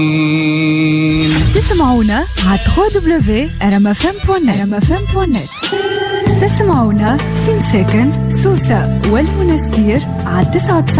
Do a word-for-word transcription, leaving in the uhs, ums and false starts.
تسمعونا على دبليو دبليو دبليو دوت ار ام اف ام دوت نت. تسمعونا في مساكن سوسة والمنستير على تسعة